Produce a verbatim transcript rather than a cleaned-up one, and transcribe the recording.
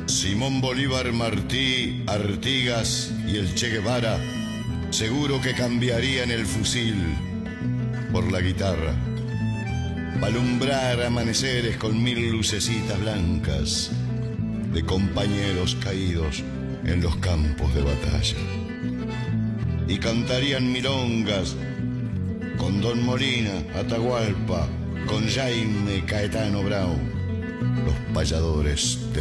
Simón Bolívar, Martí, Artigas y el Che Guevara seguro que cambiarían el fusil por la guitarra, para alumbrar amaneceres con mil lucecitas blancas de compañeros caídos en los campos de batalla. Y cantarían milongas con Don Molina, Atahualpa, con Jaime Caetano Brown, los payadores de